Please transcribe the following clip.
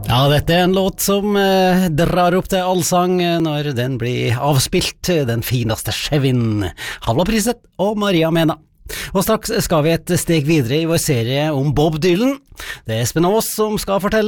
Ja, dette en låt som drar opp til allsang når den blir avspilt, den fineste Chevin, Halvard Priset og Maria Mena. Og straks skal vi et steg videre i vår serie om Bob Dylan. Det Espen Aas som skal fortelle